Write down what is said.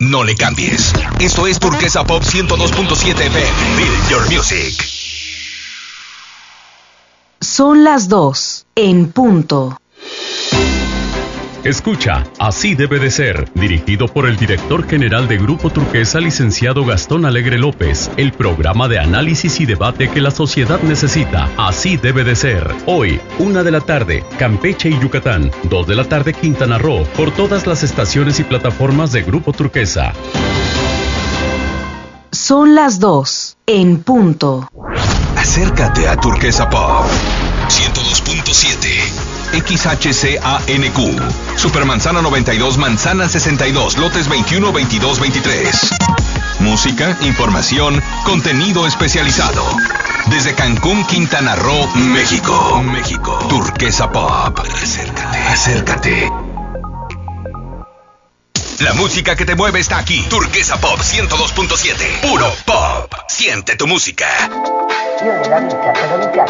No le cambies. Esto es Turquesa Pop 102.7 FM. Build your music. Son las 2 en punto. Escucha, Así debe de ser, dirigido por el director general de Grupo Turquesa, licenciado Gastón Alegre López, el programa de análisis y debate que la sociedad necesita. Así debe de ser. Hoy, 1 de la tarde, Campeche y Yucatán, 2 de la tarde, Quintana Roo, por todas las estaciones y plataformas de Grupo Turquesa. Son las 2 en punto. Acércate a Turquesa Pop 102.7 XHCANQ, Supermanzana 92, Manzana 62, lotes 21, 22, 23. Música, información, contenido especializado. Desde Cancún, Quintana Roo, México. Turquesa Pop. Acércate. La música que te mueve está aquí. Turquesa Pop 102.7. Puro pop. Siente tu música. De la vista,